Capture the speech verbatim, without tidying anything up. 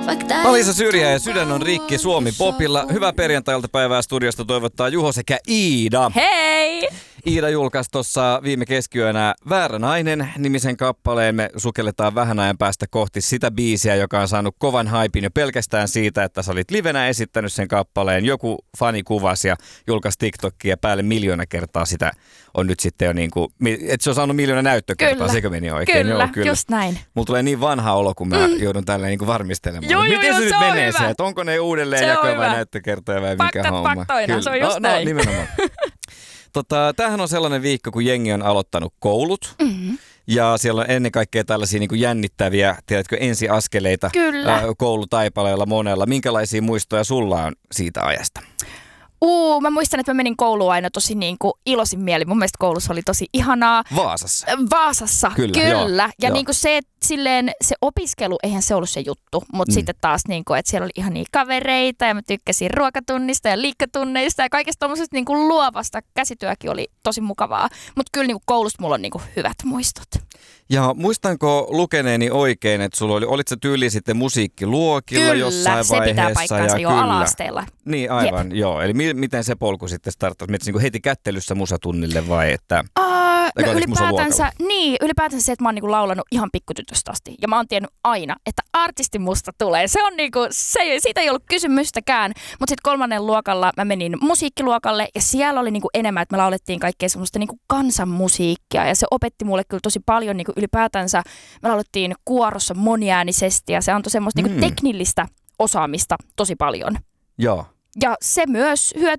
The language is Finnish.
Alisa Syrjä ja Sydän on rikki Suomi Popilla. Hyvää perjantai-iltapäivää studiosta toivottaa Juho sekä Iida. Hei! Iida julkaisi tuossa viime keskiyönä Väärä nainen -nimisen kappaleen. Me sukelletaan vähän ajan päästä kohti sitä biisiä, joka on saanut kovan haipin jo pelkästään siitä, että sä olit livenä esittänyt sen kappaleen. Joku fani kuvasi ja julkaisi TikTokia päälle miljoona kertaa sitä on nyt sitten jo niin kuin, että se on saanut miljoona näyttökertaa, kyllä. Sekö meni oikein? Kyllä, Joo, kyllä, just näin. Mulla tulee niin vanha olo, kun mä mm. joudun tälleen niin kuin varmistelemaan. Joo, joo, miten joo, se nyt se menee hyvä. se, että onko ne uudelleen jakoja vai näyttökertoja vai mikä Faktat homma? faktoina, Kyllä. se on just no, näin. No, nimenomaan. Tota, tämähän on sellainen viikko, kun jengi on aloittanut koulut. Mm-hmm. Ja siellä on ennen kaikkea tällaisia niin kuin jännittäviä, tiedätkö, ensiaskeleita Kyllä. koulutaipaleilla monella. Minkälaisia muistoja sulla on siitä ajasta? Uu, mä muistan, että mä menin kouluun aina tosi niin kuin iloisin mieli. Mun mielestä koulussa oli tosi ihanaa. Vaasassa? Vaasassa, kyllä. kyllä. Joo, ja joo. Niin kuin se, silleen, se opiskelu, eihän se ollut se juttu. Mutta mm. sitten taas, niin kuin, että siellä oli ihan niin kavereita ja mä tykkäsin ruokatunnista ja liikkatunneista ja kaikesta tommosesta niin kuin luovasta. Käsityökin oli tosi mukavaa. Mutta kyllä niin kuin koulusta mulla on niin kuin hyvät muistot. Ja muistanko lukeneeni oikein, että sulla oli, olit sä tyyli sitten musiikkiluokilla kyllä, jossain vaiheessa? Kyllä, se pitää paikkaansa jo ala-asteella. Niin, aivan, Jep. joo. Eli mi- miten se polku sitten starttasi? Mietit niin heti kättelyssä musatunnille vai että... Uh, no ylipäätänsä, niin, ylipäätänsä se, että mä oon niinku laulanut ihan pikkutytöstä asti. Ja mä oon tiennyt aina, että artisti musta tulee. Se on niinku, se, siitä ei ollut kysymystäkään. Mutta sitten kolmannen luokalla mä menin musiikkiluokalle ja siellä oli niinku enemmän, että me laulettiin kaikkea semmoista niinku kansanmusiikkia. Ja se opetti mulle kyllä tosi paljon niinku ylipäätänsä. Me laulettiin kuorossa moniäänisesti ja se antoi semmoista mm. niinku teknillistä osaamista tosi paljon. Joo. Ja se myös hyöt,